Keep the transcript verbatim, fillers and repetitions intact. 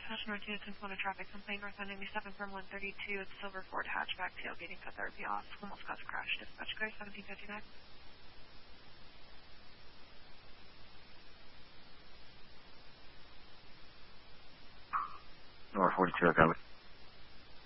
dispatch North Unit ten one, a traffic complaint north on ninety-seven from one thirty-two. It's Silver Ford hatchback tailgating cut therapy off. Almost caused a crash. Dispatch clear seventeen fifty-nine. North forty-two, I got it.